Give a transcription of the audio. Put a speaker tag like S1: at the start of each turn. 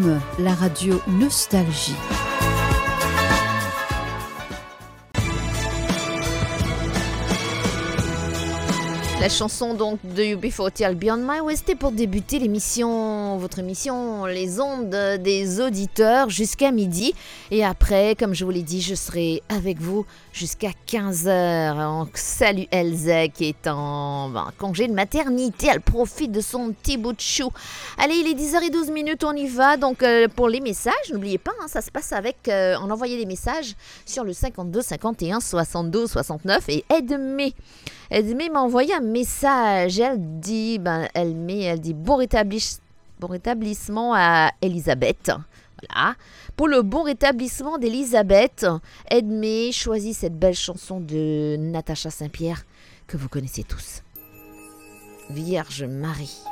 S1: FM, la radio Nostalgie. La chanson donc de UB40 Beyond My Way, c'était pour débuter l'émission, votre émission, les ondes des auditeurs jusqu'à midi. Et après, comme je vous l'ai dit, je serai avec vous jusqu'à 15h. Salut Elsa qui est en congé de maternité, elle profite de son petit bout de chou. Allez, il est 10h12, on y va. Donc pour les messages, n'oubliez pas, ça se passe avec, on envoyait des messages sur le 52 51 72 69 et Edmé m'a envoyé un message. Elle dit bon rétablissement à Elisabeth. Voilà. Pour le bon rétablissement d'Elisabeth, Edmé choisit cette belle chanson de Natacha Saint-Pierre que vous connaissez tous. Vierge Marie.